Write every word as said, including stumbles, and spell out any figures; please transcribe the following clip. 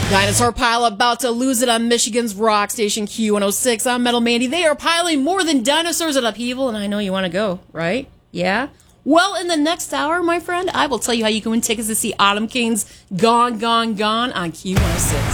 Dinosaur pile about to lose it on Michigan's rock station Q one oh six. I'm Metal Mandy. They are piling more than dinosaurs at upheaval, and I know you want to go, right? Yeah? Well, in the next hour, my friend, I will tell you how you can win tickets to see Autumn King's Gone, Gone, Gone on Q one oh six.